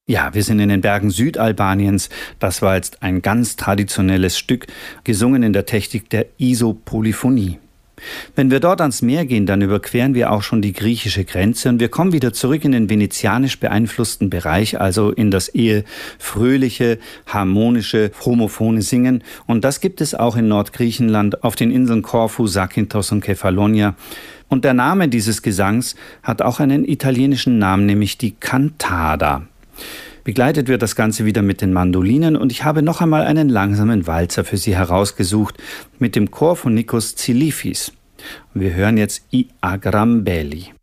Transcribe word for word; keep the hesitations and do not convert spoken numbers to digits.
Ja, wir sind in den Bergen Südalbaniens. Das war jetzt ein ganz traditionelles Stück, gesungen in der Technik der Isopolyphonie. Wenn wir dort ans Meer gehen, dann überqueren wir auch schon die griechische Grenze und wir kommen wieder zurück in den venezianisch beeinflussten Bereich, also in das eher fröhliche, harmonische, homophone Singen. Und das gibt es auch in Nordgriechenland, auf den Inseln Korfu, Zakynthos und Kefalonia. Und der Name dieses Gesangs hat auch einen italienischen Namen, nämlich die Cantada. Begleitet wird das Ganze wieder mit den Mandolinen und ich habe noch einmal einen langsamen Walzer für Sie herausgesucht mit dem Chor von Nikos Tsilifis. Und wir hören jetzt I Agram Belli.